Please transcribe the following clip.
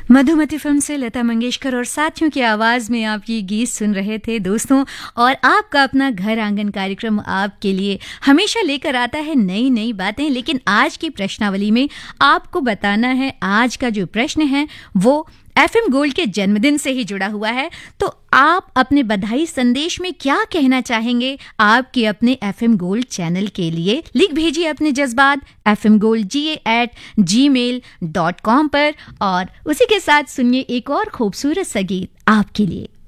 Madhumati film से लता मंगेशकर और साथियों की आवाज में आप ये गीत सुन रहे थे दोस्तों। और आपका अपना घर आंगन कार्यक्रम आपके लिए हमेशा लेकर आता है नई नई बातें, लेकिन आज की प्रश्नावली में आपको बताना है, आज का जो प्रश्न है वो एफएम गोल्ड के जन्मदिन से ही जुड़ा हुआ है। तो आप अपने बधाई संदेश में क्या कहना चाहेंगे आपके अपने एफएम गोल्ड चैनल के लिए? लिख भेजिए अपने जज्बात fmgoldga@gmail.com पर। और उसी के साथ सुनिए एक और खूबसूरत सा गीत आपके लिए।